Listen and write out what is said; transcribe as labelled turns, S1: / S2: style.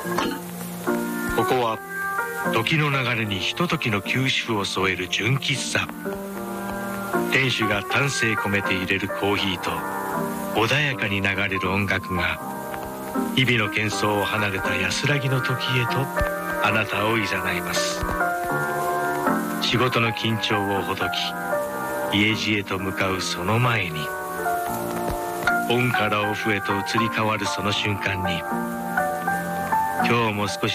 S1: ここは時の流れにひとときの休止符を添える純喫茶。店主が丹精込めて入れるコーヒーと穏やかに流れる音楽が日々の喧騒を離れた安らぎの時へとあなたをいざないます。仕事の緊張をほどき家路へと向かうその前に、オンからオフへと移り変わるその瞬間に、今日も少し